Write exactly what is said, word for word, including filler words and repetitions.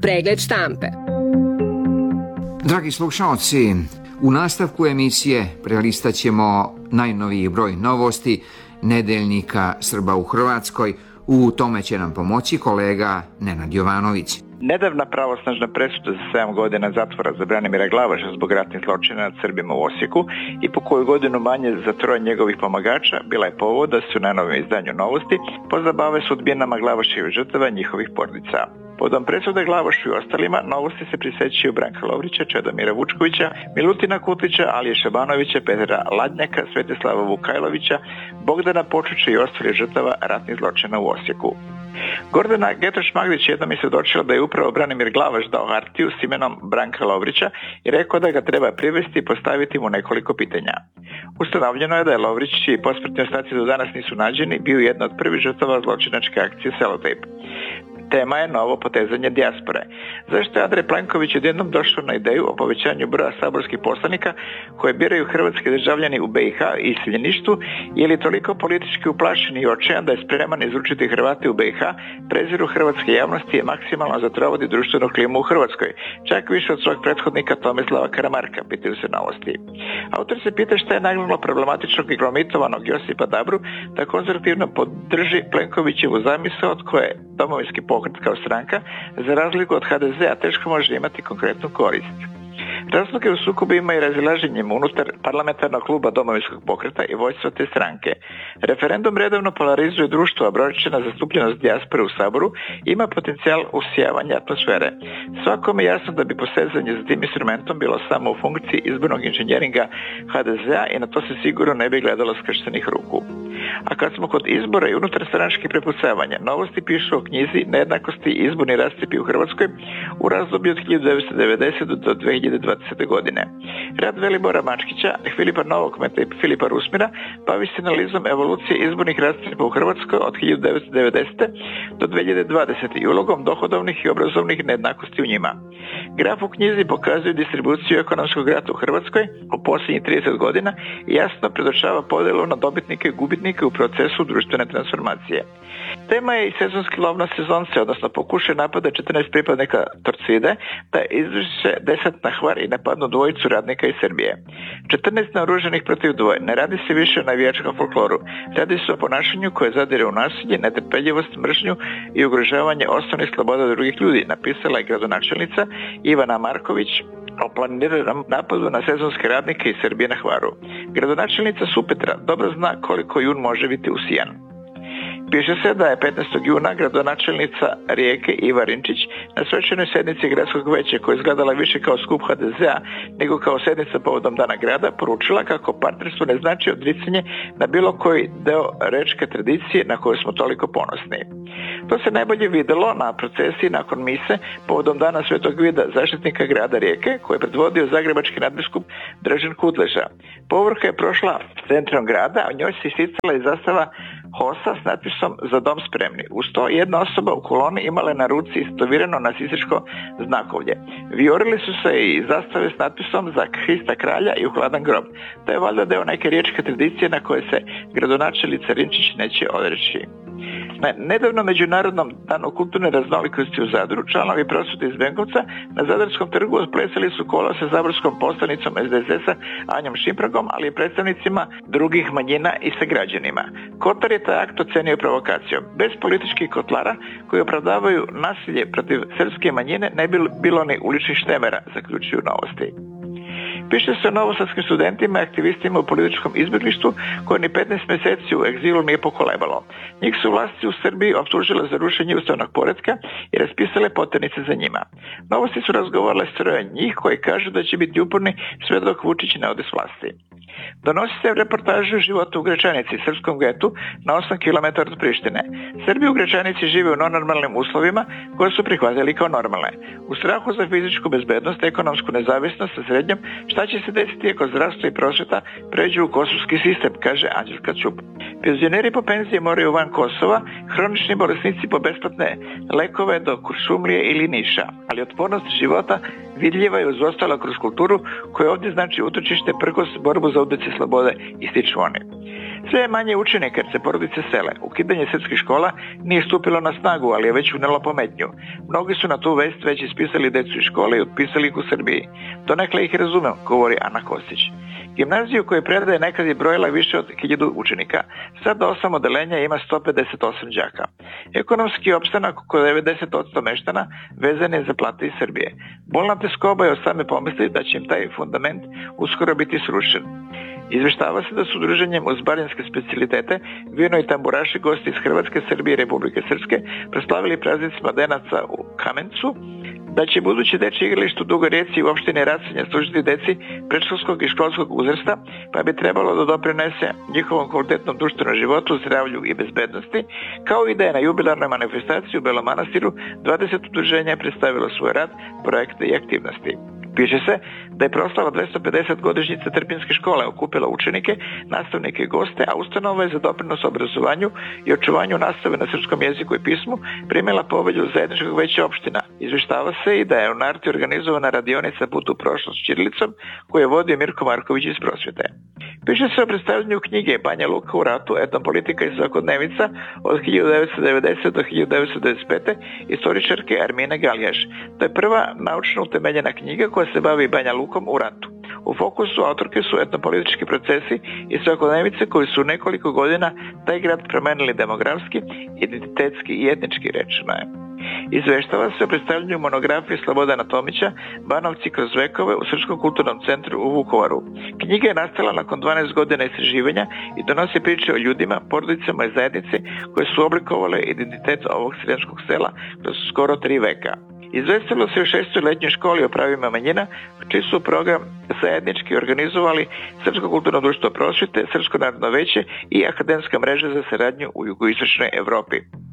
Pregled štampe. Dragi slušalci, u nastavku emisije prelistat ćemo najnoviji broj novosti nedeljnika Srba u Hrvatskoj. U tome će nam pomoći kolega Nenad Jovanović. Nedavna pravosnažna presuda za sedam godina zatvora za Branimira Glavaša zbog ratnih zločina nad Srbima u Osijeku i po koju godinu manje za troje njegovih pomagača bila je povod da se u najnovijem izdanju Novosti pozabave sudbinama Glavaševih žrtava i njihovih porodica. Povodom presude Glavašu i ostalima, Novosti se prisjećaju Branka Lovrića, Čedomira Vučkovića, Milutina Kutlića, Alije Šabanovića, Petra Ladnjaka, Svetislava Vukajlovića, Bogdana Počuća i ostalih žrtava ratnih zločina u Osijeku. Gordana Getoš-Magdić jednom je svjedočila da je upravo Branimir Glavaš dao hartiju s imenom Branka Lovrića i rekao da ga treba privesti i postaviti mu nekoliko pitanja. Ustanovljeno je da je Lovrić, čiji posmrtni ostaci do danas nisu nađeni, bio jedna od prvih žrtava zločinačke akcije Selotejp. Tema je novo potezanje dijaspore. Zašto je Andrej Plenković odjednom došao na ideju o povećanju broja saborskih poslanika koje biraju hrvatski državljani u B i H i iseljeništvu, je li toliko politički uplašen i očajan da je spreman izručiti Hrvate u B i H, preziru hrvatske javnosti i maksimalno zatrovodi društvenu klimu u Hrvatskoj, čak više od svog prethodnika Tomislava Karamarka, pitaju se Novosti. Autor se pita šta je nagnalo problematičnog i glomitovanog Josipa Dabru da konzervativno podrži Plenkovićevu zamisao od koje Domovinski pokret kao stranka, za razliku od H D Z-a, teško može imati konkretnu korist. Razloge u sukobima i razilaženjem unutar parlamentarnog kluba Domovinskog pokreta i vođstva te stranke. Referendum redovno polarizuje društvo, a brojčana zastupljenost dijaspore u Saboru ima potencijal usijavanja atmosfere. Svakome je jasno da bi posezanje za tim instrumentom bilo samo u funkciji izbornog inženjeringa H D Z-a i na to se sigurno ne bi gledalo skrštenih ruku. A kad smo kod izbora i unutar stranačkih prepucavanja, Novosti pišu o knjizi Nejednakosti i izborni rascijepi u Hrvatskoj u razdoblju od hiljadu devetsto devedesete do dve hiljade dvadesete. godine. Rad Velibora Mačkića, Filipa Novokmeta i Filipa Rusmira bavi se analizom evolucije izbornih rascijepa u Hrvatskoj od hiljadu devetsto devedesete. do dve hiljade dvadesete. i ulogom dohodovnih i obrazovnih nejednakosti u njima. Graf u knjizi pokazuje distribuciju ekonomskog rata u Hrvatskoj u posljednjih trideset godina i jasno predočava podjelu na dobitnike i gubitnike u procesu društvene transformacije. Tema je i sezonski lov na sezonce, odnosno pokušaj napada četrnaest pripadnika Torcide da izvrše deset na Hvar i napadnu dvojicu radnika iz Srbije. četrnaest naoružanih protiv dvoje. Ne radi se više o navijačkom folkloru. Radi se o ponašanju koje zadire u nasilje, netrpeljivost, mržnju i ugrožavanje osnovnih sloboda drugih ljudi, napisala je gradonačelnica Ivana Marković o planiranom napadu na sezonske radnike iz Srbije na Hvaru. Gradonačelnica Supetra dobro zna koliko jun može biti usijan. Piše se da je petnaestog juna gradonačelnica Rijeke Iva Rinčić na svečanoj sednici gradskog veća, koja je izgledala više kao skup H D Z-a nego kao sednica povodom Dana grada, poručila kako partnerstvo ne znači odricanje na bilo koji deo rečke tradicije na koju smo toliko ponosni. To se najbolje videlo na procesiji nakon mise povodom Dana Svetog Vida, zaštitnika grada Rijeke, koji je predvodio zagrebački nadbiskup Dražen Kudleža. Povorka je prošla centrom grada, a u njoj se isticala i zastava Hosa s natpisom Za dom spremni. Uz to jedna osoba u koloni imala je na ruci istetovirano nacističko znakovlje. Vijorili su se i zastave s natpisom Za Hrista kralja i u hladan grob. To je valjda deo neke riječke tradicije na koje se gradonačelnica Rinčić neće odreći. Na nedavno međunarodnom danu kulturne raznolikosti u Zadru, članovi prosvjeta iz Benkovca na Zadarskom trgu odplesali su kola sa zaborskom poslanicom S D S S-a Anjom Šimpragom, ali i predstavnicima drugih manjina i sa građanima. Kotar je taj akt ocenio provokacijom. Bez političkih kotlara koji opravdavaju nasilje protiv srpske manjine ne bi bilo ni uličnih štemera, zaključuju Novosti. Piše se o novosadskim studentima i aktivistima u političkom izbjeglištvu koji ni petnaest mjeseci u egzilu nije pokolebalo. Njih su vlasti u Srbiji optužile za rušenje ustavnog poretka i raspisale poternice za njima. Novosti su razgovarale s troje njih koji kažu da će biti uporni sve dok Vučić ne ode s vlasti. Donosi se reportažu života u Gračanici, srpskom getu, na osam kilometara od Prištine. Srbi u Gračanici žive u nenormalnim uslovima koje su prihvatili kao normalne. U strahu za fizičku bezbednost, ekonomsku nezavisnost sa srednjom, šta će se desiti ako zdravstvo i prosvjeta pređu u kosovski sistem, kaže Anđelka Čup. Penzioneri po penzije moraju van Kosova, hronični bolesnici po besplatne lekove do Kuršumlije ili Niša, ali otpornost života vidljiva je uz ostalo kroz kulturu koja ovdje znači utočište, prkos, borbu za udice slobode, ističu oni. Sve je manje učenika jer se porodice sele. Ukidanje srpskih škola nije stupilo na snagu, ali je već unelo pometnju. Mnogi su na tu vest već ispisali decu iz škole i otpisali ih u Srbiji. Donekle ih razumem, govori Ana Kostić. Gimnaziju koju predaje nekad je brojila više od hiljadu učenika, sad do osam odelenja ima sto pedeset osam đaka. Ekonomski opstanak oko devedeset posto meštana vezan je za plate iz Srbije. Bolna teskoba je od same pomisli da će im taj fundament uskoro biti srušen. Izveštava se da su druženjem uz barinske specijalitete vino i tamburaši gosti iz Hrvatske, Srbije i Republike Srpske proslavili praznic Mladenaca u Kamencu, da će budući dečje igralište u Dugoj Rijeci u opštini Rasinje služiti deci predškolskog i školskog uzrasta, pa bi trebalo da doprinese njihovom kvalitetnom društvenom životu, zdravlju i bezbednosti, kao i da je na jubilarnoj manifestaciji u Belom Manastiru dvadeset udruženja predstavilo svoj rad, projekte i aktivnosti. Piše se da je proslava dvesta pedeset godišnjice Trpinjske škole okupila učenike, nastavnike i goste, a ustanova je za doprinos obrazovanju i očuvanju nastave na srpskom jeziku i pismu primila povelju zajedničkog veća opština. Izveštava se i da je u Narti organizovana radionica Put u prošlost ćirilicom koju je vodio Mirko Marković iz prosvjete. Piše se o predstavljanju knjige Banja Luka u ratu, etnopolitika i svakodnevica od hiljadu devetsto devedesete. do hiljadu devetsto devedeset pete. istoričarke Armine Galijaš. To je prva naučno utemeljena knjiga koja se bavi Banja Lukom u ratu. U fokusu autorke su etnopolitički procesi i svakodnevice koji su nekoliko godina taj grad promenili demografski, identitetski i etnički, rečeno je. Izveštava se o predstavljanju monografije Slobodana Tomića Banovci kroz vekove u Srpskom kulturnom centru u Vukovaru. Knjiga je nastala nakon dvanaest godina istraživanja i donosi priče o ljudima, porodicama i zajednici koje su oblikovale identitet ovog sremskog sela kroz skoro tri veka. Izvestilo se u šestoj letnjoj školi o pravima manjina, čiji su program zajednički organizovali Srpsko kulturno društvo prosvjete, Srpsko narodno veće i Akademska mreža za saradnju u jugoistočnoj Evropi.